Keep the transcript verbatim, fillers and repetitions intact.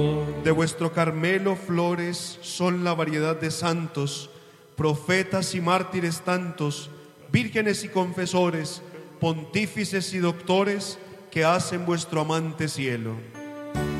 De vuestro Carmelo flores son la variedad de santos, profetas y mártires tantos, vírgenes y confesores, pontífices y doctores que hacen vuestro amante cielo.